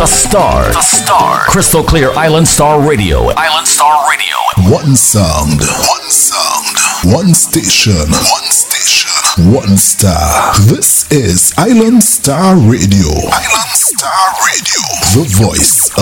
The Star. The Star. Crystal clear Island Star Radio. Island Star Radio. One sound. One sound. One station. One station. One star. This is Island Star Radio. Island Star Radio. The voice